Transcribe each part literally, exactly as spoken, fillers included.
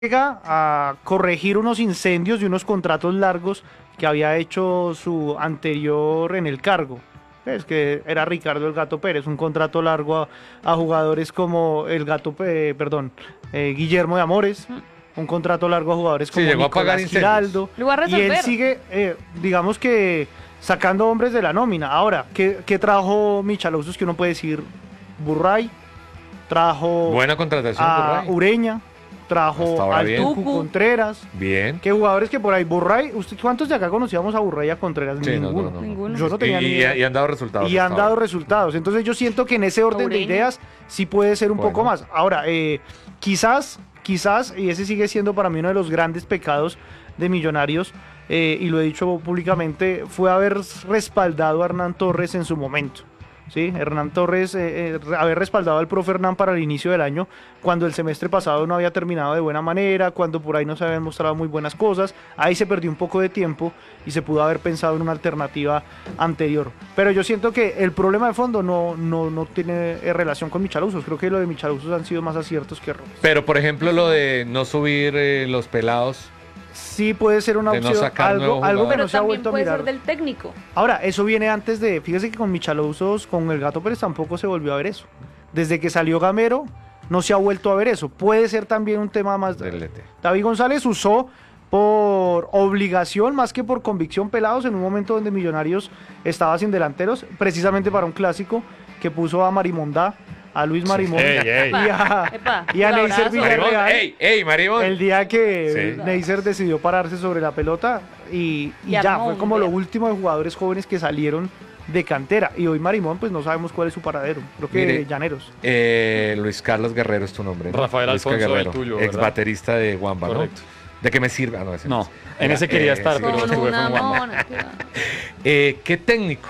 llega a corregir unos incendios y unos contratos largos que había hecho su anterior en el cargo. Es que era Ricardo el Gato Pérez, un contrato largo a, a jugadores como el Gato, eh, perdón, eh, Guillermo de Amores, un contrato largo a jugadores como sí, llegó Nicolás a pagar Giraldo, Lo va a y él resolver. sigue, eh, digamos que sacando hombres de la nómina. Ahora, ¿qué, qué trajo Michalousos que uno puede decir? Burray, trajo Buena contratación, a Burray. Ureña, Hasta trajo ahora al bien. Tucu Tucu. Contreras. Bien. ¿Qué jugadores que por ahí? Burray, ¿usted, ¿cuántos de acá conocíamos a Burray y a Contreras? Sí, no, Ninguno. no, no, no. Ninguno. Yo no tenía y, ni y- idea. y han dado resultados. Y han hasta dado ahora. resultados. Entonces yo siento que en ese orden de Ureña. ideas sí puede ser un Bueno. poco más. Ahora, eh, quizás, quizás, y ese sigue siendo para mí uno de los grandes pecados de Millonarios, eh, y lo he dicho públicamente, fue haber respaldado a Hernán Torres en su momento. Sí, Hernán Torres, eh, eh, haber respaldado al profe Hernán para el inicio del año, cuando el semestre pasado no había terminado de buena manera, cuando por ahí no se habían mostrado muy buenas cosas, ahí se perdió un poco de tiempo y se pudo haber pensado en una alternativa anterior. Pero yo siento que el problema de fondo no, no, no tiene eh, relación con Michalousos, creo que lo de Michalousos han sido más aciertos que errores. Pero, por ejemplo, lo de no subir eh, los pelados. Sí puede ser una De no opción, sacar algo, nuevo algo que jugador. Pero no se ha también vuelto a puede mirar. ser del técnico. Ahora, eso viene antes de, fíjese que con Michalousos, con el Gato Pérez tampoco se volvió a ver eso. Desde que salió Gamero, no se ha vuelto a ver eso. Puede ser también un tema más... Del E T. David González usó por obligación más que por convicción pelados en un momento donde Millonarios estaba sin delanteros, precisamente para un clásico que puso a Marimondá, a Luis Marimón Ey, ey. y a, Epa, y a un Neisser abrazo. Villarreal. Marimón, ¡ey, ey, Marimón! El día que Sí. Neisser decidió pararse sobre la pelota y, y Y ya, armó fue un como lo ver- último de jugadores jóvenes que salieron de cantera. Y hoy Marimón, pues no sabemos cuál es su paradero. Creo que Mire, Llaneros. Eh, Luis Carlos Guerrero es tu nombre. ¿no? Rafael Luis Alfonso, Guerrero, el tuyo, ex ¿verdad? baterista de Wamba, ¿no? Correcto. ¿De qué me sirve? Ah, no, ese No, es. en Era, ese quería eh, estar, sí. pero Con estuve una con Wamba. mona. que va. Eh, ¿Qué técnico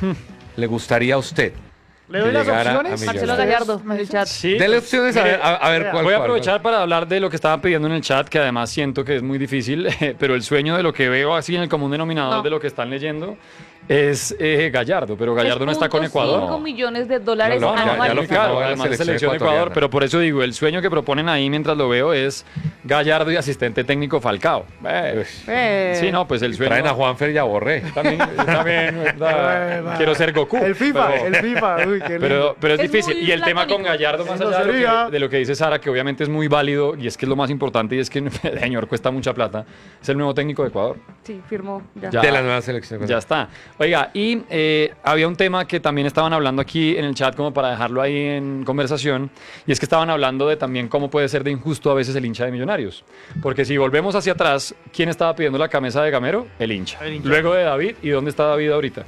le gustaría a usted? ¿Le doy que las llegara a opciones? Millonarios. Marcelo Gallardo, ¿Me en el dicen? chat. Sí, Dele opciones a mire, ver, a, a ver vea, cuál. voy a cuál, aprovechar cuál. para hablar de lo que estaban pidiendo en el chat, que además siento que es muy difícil, pero el sueño de lo que veo así en el común denominador No. de lo que están leyendo es eh, Gallardo, pero Gallardo no está con Ecuador. cinco millones de dólares No, no, ya- ya anuales. lo Muy caro, firmó la además de selección selección de ecuatoriana. Ecuador, pero por eso digo, el sueño que proponen ahí mientras lo veo es Gallardo y asistente técnico Falcao. Eh, Eh. sí, no, pues el sueño. Traen a Juanfer y a Borré. También, también, ¿verdad? quiero ser Goku. El FIFA, pero- el FIFA. Uy, qué lindo. Pero, pero es, Es difícil. muy Y el tema con platónico. Gallardo, más Eso allá de lo, sería. que, de lo que dice Sara, que obviamente es muy válido, y es que es lo más importante, y es que, señor, cuesta mucha plata, es el nuevo técnico de Ecuador. Sí, firmó. Ya. Ya. De la nueva selección. Ya está. Oiga, y eh, había un tema que también estaban hablando aquí en el chat, como para dejarlo ahí en conversación, y es que estaban hablando de también cómo puede ser de injusto a veces el hincha de Millonarios. Porque si volvemos hacia atrás, ¿quién estaba pidiendo la camisa de Gamero? El hincha. El hincha. Luego de David, ¿y dónde está David ahorita?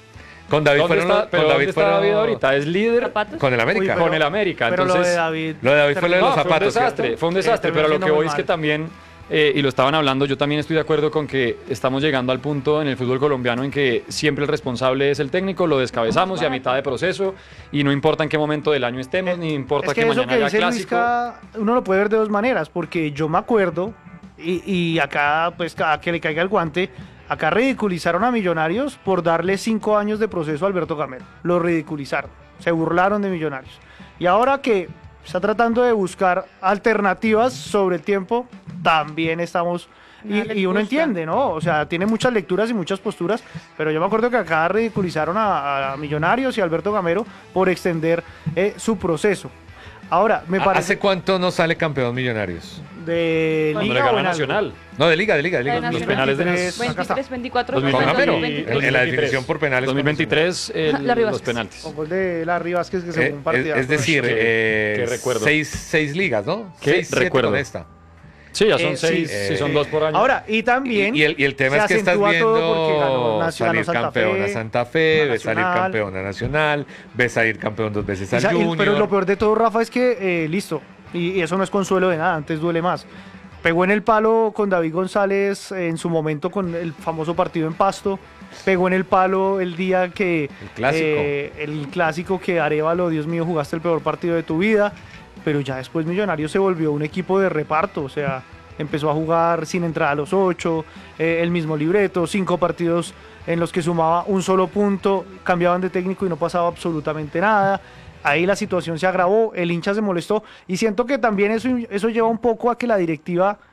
Con David ¿Dónde fueron está, los- pero con ¿dónde David está fueron- David ahorita? Es líder. ¿Zapatos? Con el América. Uy, pero- con el América, Pero lo de entonces- David. Lo de David fue lo de terminó- los No, fue un zapatos, desastre, ¿cierto? fue un desastre, Sí, pero lo terminó que voy muy es que mal. también, eh, y lo estaban hablando, yo también estoy de acuerdo con que estamos llegando al punto en el fútbol colombiano en que siempre el responsable es el técnico, lo descabezamos y a mitad de proceso, y no importa en qué momento del año estemos, ni importa Es que que, eso mañana que haya dice clásico. Luisca, uno lo puede ver de dos maneras, porque yo me acuerdo, y, y acá, pues, cada que le caiga el guante, acá ridiculizaron a Millonarios por darle cinco años de proceso a Alberto Gamero. Lo ridiculizaron, se burlaron de Millonarios. Y ahora que está tratando de buscar alternativas sobre el tiempo, también estamos... Nada les Y, y uno gusta. entiende, ¿no? O sea, tiene muchas lecturas y muchas posturas, pero yo me acuerdo que acá ridiculizaron a, a Millonarios y a Alberto Gamero por extender eh, su proceso. Ahora, me parece ¿Hace cuánto no sale campeón Millonarios? de Cuando Liga le o ganó en algo. Nacional. No, de Liga, de Liga, de Liga. De Los Nacional. penales de veintitrés, Nacional. acá está. veintitrés, veinticuatro, dos mil Con Gamero. veintitrés. En la definición por penales. dos mil veintitrés, el- Larry los Vázquez. penaltis. Con gol de Larry Vázquez que se Eh, fue un es, partidazo. es decir, Qué- eh, qué recuerdo. Seis, seis ligas, ¿no? Qué Seis, siete recuerdo. con esta. Sí, ya son Eh, seis, sí. sí, son Eh, dos por año. Ahora, y también Y, y el, y el tema se es que estás acentúa viendo todo porque ganó Nacional, salir ganó Santa campeón Fe, a Santa Fe, a ves salir Nacional. campeón a Nacional, ves salir campeón dos veces y al sa- y- Junior. pero lo peor de todo, Rafa, es que, eh, listo, y, y eso no es consuelo de nada, antes duele más. Pegó en el palo con David González eh, en su momento con el famoso partido en Pasto. Pegó en el palo el día que... El clásico. eh, el clásico que Arévalo, Dios mío, jugaste el peor partido de tu vida. Pero ya después Millonarios se volvió un equipo de reparto. O sea, empezó a jugar sin entrada a los ocho, eh, el mismo libreto, cinco partidos en los que sumaba un solo punto, cambiaban de técnico y no pasaba absolutamente nada. ahí la situación se agravó, el hincha se molestó y siento que también eso, eso lleva un poco a que la directiva